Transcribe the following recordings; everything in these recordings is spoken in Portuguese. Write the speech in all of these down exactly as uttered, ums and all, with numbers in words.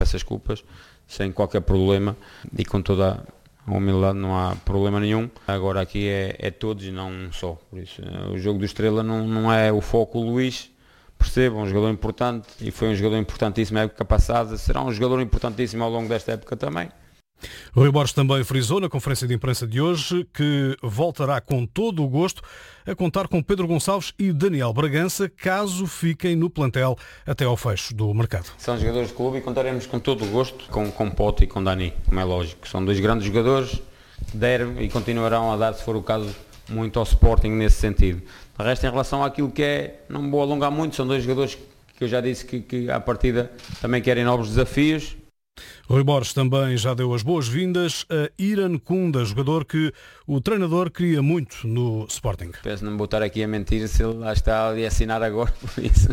essas culpas sem qualquer problema e com toda a humildade, não há problema nenhum. Agora aqui é, é todos e não só. Por isso, o jogo do Estrela não, não é o foco. O Luís, percebo, é um jogador importante e foi um jogador importantíssimo na época passada, será um jogador importantíssimo ao longo desta época também. Rui Borges também frisou na conferência de imprensa de hoje que voltará com todo o gosto a contar com Pedro Gonçalves e Daniel Bragança caso fiquem no plantel até ao fecho do mercado. São jogadores de clube e contaremos com todo o gosto com, com Pote e com Dani, como é lógico. São dois grandes jogadores, deram e continuarão a dar, se for o caso, muito ao Sporting nesse sentido. O resto, em relação àquilo que é, não vou alongar muito, são dois jogadores que eu já disse que, que à partida também querem novos desafios. Rui Borges também já deu as boas-vindas a Iran Kunda, jogador que o treinador queria muito no Sporting. Peço não me botar aqui a mentir se ele lá está ali a assinar agora, por isso.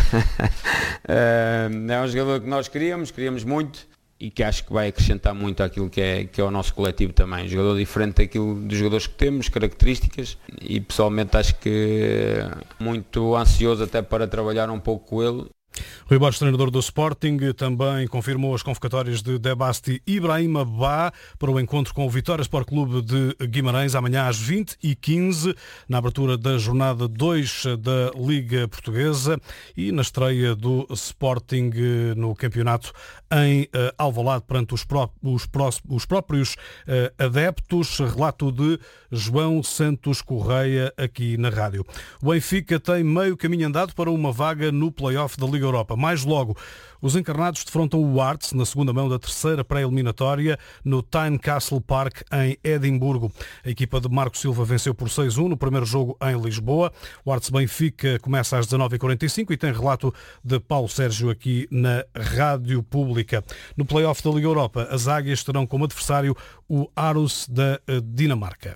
É um jogador que nós queríamos, queríamos muito e que acho que vai acrescentar muito àquilo que é, que é o nosso coletivo também. Um jogador diferente daquilo dos jogadores que temos, características, e pessoalmente acho que muito ansioso até para trabalhar um pouco com ele. Rui Borges, treinador do Sporting, também confirmou as convocatórias de Debasti Ibrahima Ba para o encontro com o Vitória Sport Clube de Guimarães amanhã às vinte e quinze, na abertura da jornada dois da Liga Portuguesa e na estreia do Sporting no campeonato em Alvalade perante os, pró- os, pró- os próprios adeptos. Relato de João Santos Correia aqui na rádio. O Benfica tem meio caminho andado para uma vaga no play-off da Liga Europa. Mais logo, os encarnados defrontam o Hearts na segunda mão da terceira pré-eliminatória no Tynecastle Park em Edimburgo. A equipa de Marco Silva venceu por seis a um no primeiro jogo em Lisboa. O Hearts Benfica começa às dezanove e quarenta e cinco e tem relato de Paulo Sérgio aqui na Rádio Pública. No play-off da Liga Europa, as Águias terão como adversário o Aarhus da Dinamarca.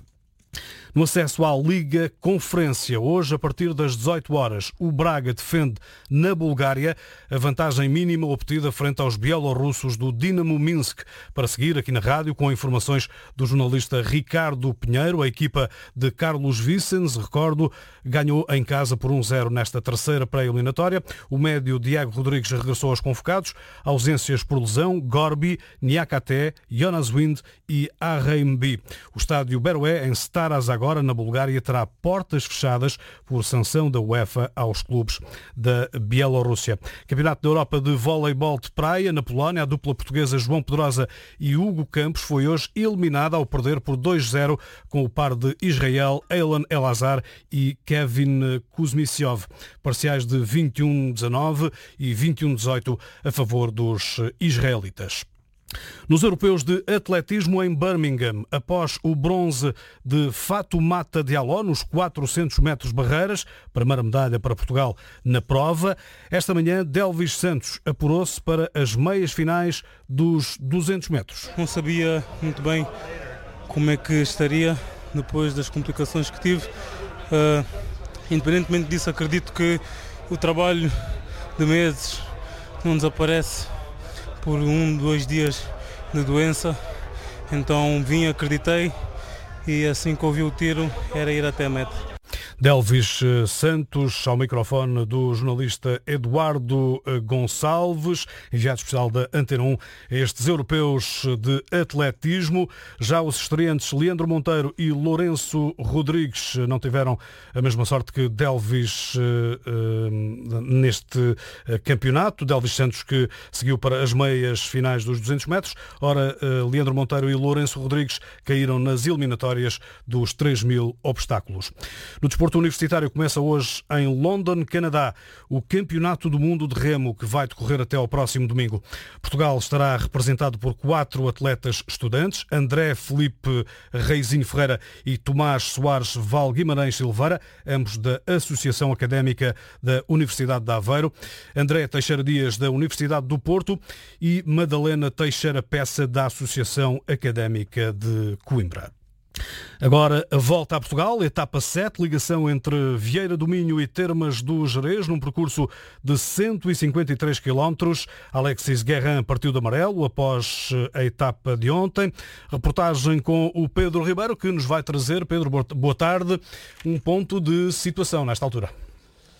No acesso à Liga Conferência, hoje a partir das dezoito horas, o Braga defende na Bulgária a vantagem mínima obtida frente aos bielorrussos do Dinamo Minsk. Para seguir aqui na rádio com informações do jornalista Ricardo Pinheiro, a equipa de Carlos Vicens, recordo, ganhou em casa por um zero nesta terceira pré-eliminatória. O médio Diego Rodrigues regressou aos convocados, ausências por lesão, Gorbi, Niakate, Jonas Wind e Arreimbi. O estádio Beroé em Stara Zagora, agora na Bulgária, terá portas fechadas por sanção da UEFA aos clubes da Bielorrússia. Campeonato da Europa de Voleibol de Praia, na Polónia, a dupla portuguesa João Pedrosa e Hugo Campos foi hoje eliminada ao perder por dois a zero com o par de Israel, Eilan Elazar e Kevin Kuzmissiov. Parciais de vinte e um a dezanove e vinte e um a dezoito a favor dos israelitas. Nos europeus de atletismo em Birmingham, após o bronze de Fatoumata Diallo nos quatrocentos metros barreiras, primeira medalha para Portugal na prova, esta manhã Delvis Santos apurou-se para as meias finais dos duzentos metros. Não sabia muito bem como é que estaria depois das complicações que tive. Uh, independentemente disso, acredito que o trabalho de meses não desaparece por um, dois dias de doença, então vim, acreditei e assim que ouvi o tiro era ir até a meta. Delvis Santos, ao microfone do jornalista Eduardo Gonçalves, enviado especial da Antena um, a estes europeus de atletismo. Já os estreantes Leandro Monteiro e Lourenço Rodrigues não tiveram a mesma sorte que Delvis uh, uh, neste campeonato. Delvis Santos que seguiu para as meias finais dos duzentos metros. Ora, uh, Leandro Monteiro e Lourenço Rodrigues caíram nas eliminatórias dos três mil obstáculos. No desporto universitário começa hoje em London, Canadá, o Campeonato do Mundo de Remo, que vai decorrer até ao próximo domingo. Portugal estará representado por quatro atletas estudantes, André Felipe Reizinho Ferreira e Tomás Soares Val Guimarães Silveira, ambos da Associação Académica da Universidade de Aveiro, André Teixeira Dias da Universidade do Porto e Madalena Teixeira Peça da Associação Académica de Coimbra. Agora a volta a Portugal, etapa sete, ligação entre Vieira do Minho e Termas do Gerês, num percurso de cento e cinquenta e três quilómetros. Alexis Guerrin partiu de amarelo após a etapa de ontem. Reportagem com o Pedro Ribeiro, que nos vai trazer, Pedro, boa tarde, um ponto de situação nesta altura.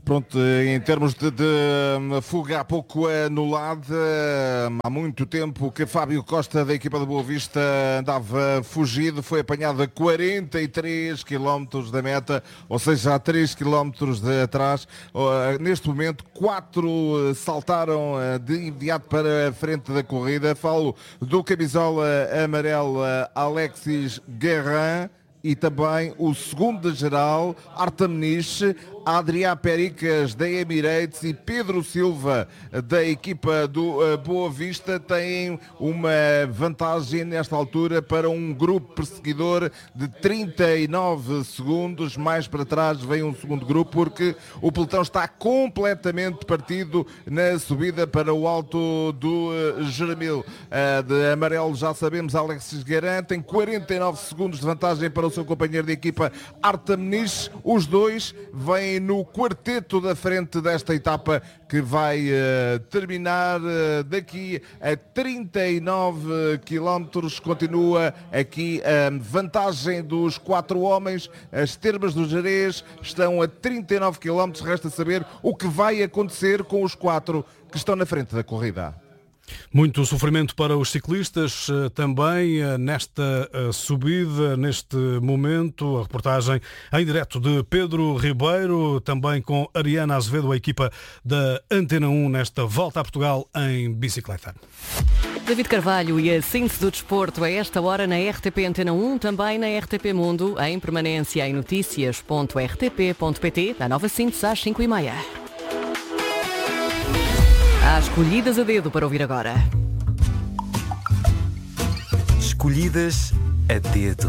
Pronto, em termos de, de fuga há pouco anulada, há muito tempo que Fábio Costa da equipa do Boa Vista andava fugido, foi apanhado a quarenta e três quilómetros da meta, ou seja, a três quilómetros de atrás. Neste momento, quatro saltaram de imediato para a frente da corrida. Falo do camisola amarela Alexis Guerrin e também o segundo de geral, Artem Nish, Adrià Pericas da Emirates e Pedro Silva da equipa do Boa Vista têm uma vantagem nesta altura para um grupo perseguidor de trinta e nove segundos. Mais para trás vem um segundo grupo porque o pelotão está completamente partido na subida para o alto do Germil. De amarelo já sabemos, Alexis Guerrin tem quarenta e nove segundos de vantagem para o seu companheiro de equipa Artem Nish. Os dois vêm no quarteto da frente desta etapa que vai uh, terminar uh, daqui a trinta e nove quilómetros. Continua aqui a vantagem dos quatro homens. As Termas do Gerês estão a trinta e nove quilómetros. Resta saber o que vai acontecer com os quatro que estão na frente da corrida. Muito sofrimento para os ciclistas também nesta subida, neste momento. A reportagem em direto de Pedro Ribeiro, também com Ariana Azevedo, a equipa da Antena um nesta volta a Portugal em bicicleta. David Carvalho e a síntese do desporto a esta hora na R T P Antena um, também na R T P Mundo, em permanência em notícias ponto r t p ponto p t, a nova síntese às cinco e meia. Há escolhidas a dedo para ouvir agora. Escolhidas a dedo.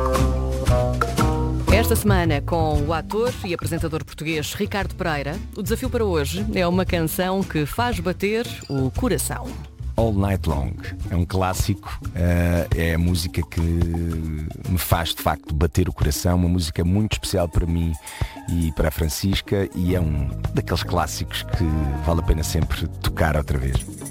Esta semana, com o ator e apresentador português Ricardo Pereira, o desafio para hoje é uma canção que faz bater o coração. All Night Long. É um clássico, é a música que me faz de facto bater o coração, uma música muito especial para mim e para a Francisca, e é um daqueles clássicos que vale a pena sempre tocar outra vez.